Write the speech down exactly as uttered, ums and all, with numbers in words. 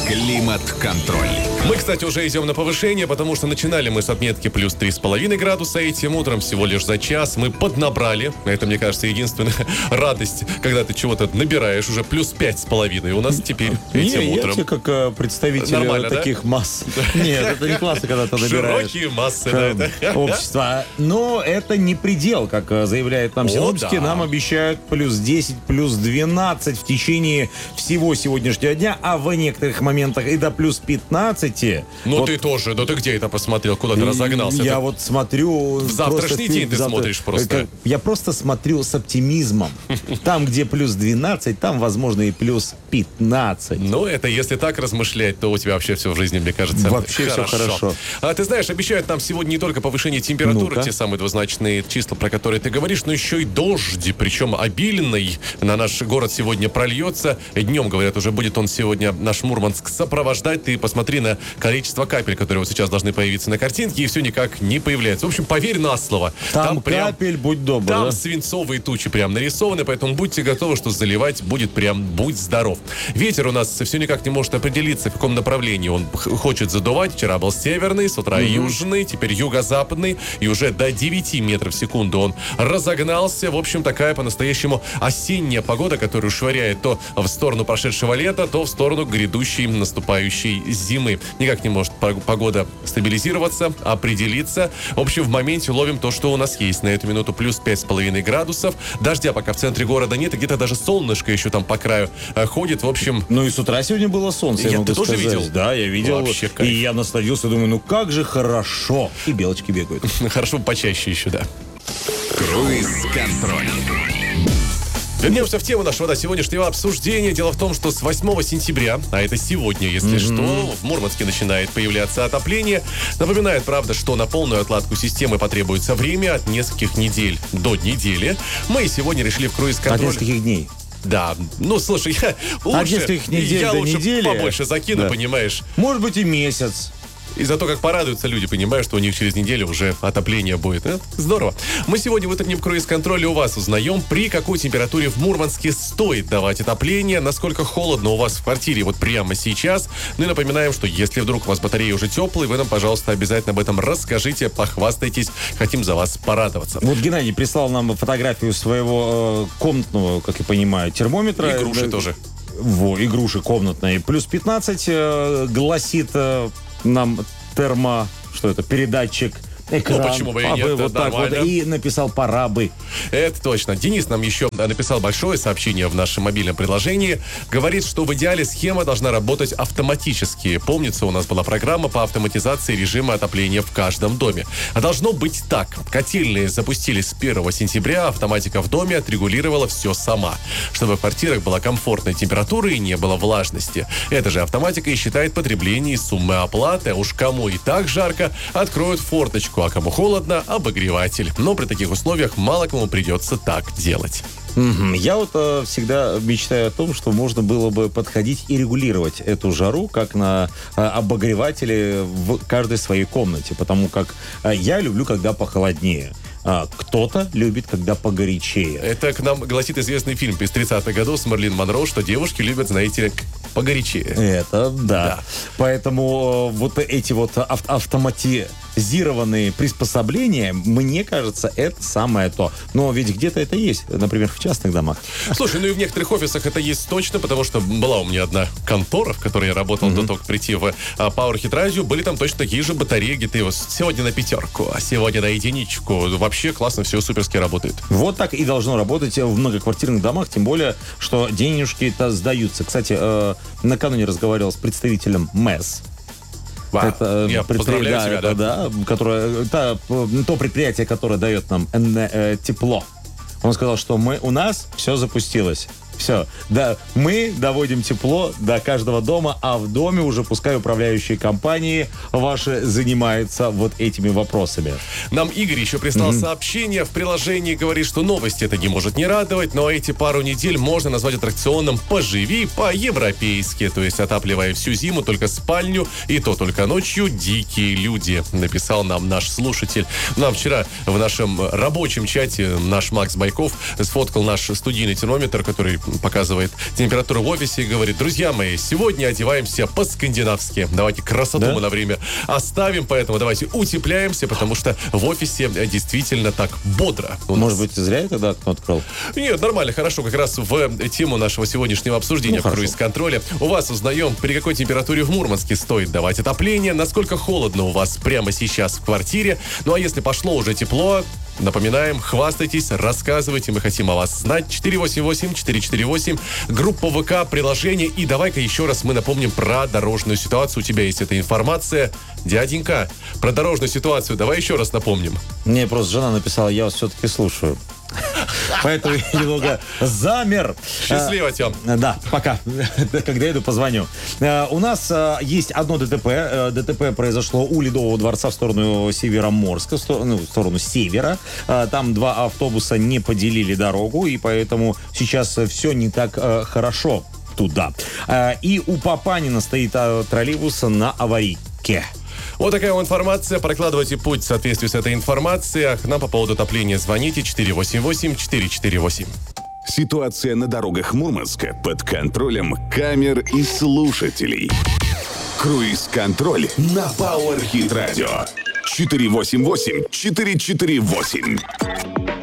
Климат-контроль. Мы, кстати, уже идем на повышение, потому что начинали мы с отметки плюс три с половиной градуса. Этим утром всего лишь за час мы поднабрали. Это, мне кажется, единственная радость, когда ты чего-то набираешь. Уже плюс пять с половиной у нас теперь этим не, утром. Я тебе как э, представитель Нормально, таких да? масс. Нет, это не классно, когда ты набираешь. Широкие массы, да, это. Общество. Но это не предел, как э, заявляет нам О, синоптики. да. Нам обещают плюс десять, плюс двенадцать в течение всего сегодняшнего дня, а в некоторых моментах и до плюс пятнадцати. Ну Вот ты тоже, ну ты где это посмотрел? Куда ты разогнался? Я Это вот смотрю... в завтрашний просто день ты завтра- смотришь просто. Как- Я просто смотрю с оптимизмом. Там, где плюс двенадцать, там, возможно, и плюс пятнадцать. Ну, это если так размышлять, то у тебя вообще все в жизни, мне кажется, Вообще всё хорошо. А ты знаешь, обещают нам сегодня не только повышение температуры, Ну-ка. те самые двузначные числа, про которые ты говоришь, но еще и дождь, причем обильный, на наш город сегодня прольется. Днем, говорят, уже будет он сегодня наш Мурманск сопровождать. Ты посмотри на количество капель, которые вот сейчас должны появиться на картинке, и все никак не появляется. В общем, поверь на слово. Там, прям- капель, будь добр. Там да? свинцовые тучи прям нарисованы, поэтому будьте готовы, что заливать будет прям будь здоров. Ветер у нас все никак не может определиться, в каком направлении он х- хочет задувать. Вчера был северный, с утра южный, теперь юго-западный, и уже до девяти метров в секунду он разогнался. В общем, такая по-настоящему осенняя погода, которая швыряет то в сторону прошедшего лета, то в сторону грядущей наступающей зимы. Никак не может пог- погода стабилизироваться, определиться. В общем, в моменте ловим то, что у нас есть. На эту минуту плюс пять с половиной градусов. Дождя пока в центре города нет, и где-то даже солнышко еще там по краю э, ходит. В общем, Ну и с утра сегодня было солнце, я, Я- могу ты тоже сказать. видел? Да, я видел. Вообще кайф. И я насладился, думаю, ну как же хорошо. И белочки бегают. хорошо бы почаще еще, да. Круиз-контроль. Вернемся в тему нашего да, сегодняшнего обсуждения. Дело в том, что с восьмого сентября, а это сегодня, если что, в Мурманске начинает появляться отопление. Напоминает, правда, что на полную отладку системы потребуется время от нескольких недель до недели. Мы сегодня решили в От круиз-контроль... нескольких дней. Да, ну слушай, я лучше, нескольких недель я до лучше недели. побольше закину, Да. понимаешь. Может быть и месяц. И за то, как порадуются люди, понимая, что у них через неделю уже отопление будет. А? Здорово. Мы сегодня в утреннем круиз-контроле у вас узнаем, при какой температуре в Мурманске стоит давать отопление, насколько холодно у вас в квартире вот прямо сейчас. Ну и напоминаем, что если вдруг у вас батарея уже теплая, вы нам, пожалуйста, обязательно об этом расскажите, похвастайтесь. Хотим за вас порадоваться. Вот Геннадий прислал нам фотографию своего э, комнатного, как я понимаю, термометра. И груши Да, тоже. Во, и груши комнатные. Плюс пятнадцать э, гласит э, нам термо... Что это? Передатчик. Экран. Ну, почему бы и А нет, вы да, вот так вот. нормально. И написал «пора бы». Это точно. Денис нам еще написал большое сообщение в нашем мобильном приложении. Говорит, что в идеале схема должна работать автоматически. Помнится, у нас была программа по автоматизации режима отопления в каждом доме. А должно быть так. Котельные запустили с первого сентября, автоматика в доме отрегулировала все сама. Чтобы в квартирах была комфортная температура и не было влажности. Эта же автоматика и считает потребление и суммы оплаты. А уж кому и так жарко, откроют форточку, а кому холодно, обогреватель. Но при таких условиях мало кому придется так делать. Мгм. Я вот э, всегда мечтаю о том, что можно было бы подходить и регулировать эту жару, как на э, обогревателе в каждой своей комнате. Потому как э, я люблю, когда похолоднее. А кто-то любит, когда погорячее. Это к нам гласит известный фильм из тридцатых годов с Марлин Монро, что девушки любят, знаете, погорячее. Это да. Да. Поэтому э, вот эти вот ав- автоматизированные приспособления, мне кажется, это самое то. Но ведь где-то это есть, например, в частных домах. Слушай, ну и в некоторых офисах это есть точно, потому что была у меня одна контора, в которой я работал до того, как прийти в а, PowerHit Radio, были там точно такие же батареи, где ты вот сегодня на пятерку, а сегодня на единичку. Вообще классно, все суперски работает. Вот так и должно работать в многоквартирных домах, тем более, что денежки-то сдаются. Кстати, э, накануне разговаривал с представителем МЭС. Вау. Это Я предпри- поздравляю да, тебя, это, да. да, которое, та, э, то предприятие, которое дает нам эне- э, тепло. Он сказал, что мы, у нас все запустилось. Все. Да, мы доводим тепло до каждого дома, а в доме уже пускай управляющие компании ваши занимаются вот этими вопросами. Нам Игорь еще прислал сообщение в приложении, говорит, что новости это не может не радовать, но эти пару недель можно назвать аттракционом «Поживи по-европейски», то есть отапливая всю зиму только спальню, и то только ночью дикие люди, написал нам наш слушатель. Нам вчера в нашем рабочем чате наш Макс Байков сфоткал наш студийный термометр, который показывает температуру в офисе и говорит: друзья мои, сегодня одеваемся по-скандинавски. Давайте красоту Да? мы на время оставим, поэтому давайте утепляемся, потому что в офисе действительно так бодро. у нас. Может быть, зря я тогда окно открыл? Нет, нормально, хорошо. Как раз в тему нашего сегодняшнего обсуждения Ну, в хорошо. круиз-контроле у вас узнаем, при какой температуре в Мурманске стоит давать отопление, насколько холодно у вас прямо сейчас в квартире. Ну а если пошло уже тепло, напоминаем, хвастайтесь, рассказывайте, мы хотим о вас знать. четыре восемь восемь четыре четыре восемь, группа ВК, приложение. И давай-ка еще раз мы напомним про дорожную ситуацию. У тебя есть эта информация. Дяденька, про дорожную ситуацию давай еще раз напомним. Мне просто жена написала, я вас все-таки слушаю. Поэтому я немного замер. Счастливо, Тём. А, Да, пока. Когда иду, позвоню. А, У нас а, есть одно ДТП. А, ДТП произошло у Ледового дворца в сторону Североморска, в сторону, в сторону севера. А, Там два автобуса не поделили дорогу, и поэтому сейчас все не так а, хорошо туда. А, И у Папанина стоит а, троллейбус на аварийке. Вот такая вот информация. Прокладывайте путь в соответствии с этой информацией. А к нам по поводу отопления звоните четыре восемь восемь четыре четыре восемь. Ситуация на дорогах Мурманска под контролем камер и слушателей. Круиз-контроль на Power Hit Radio. четыре восемь восемь четыре четыре восемь.